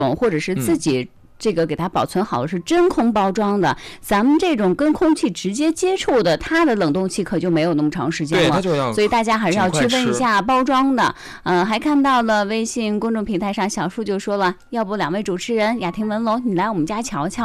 或者是自己这个给它保存好是真空包装的，咱们这种跟空气直接接触的，它的冷冻期可就没有那么长时间了，所以大家还是要区分一下包装的。还看到了微信公众平台上小树就说了，要不2位主持人雅婷、文龙，你来我们家瞧瞧。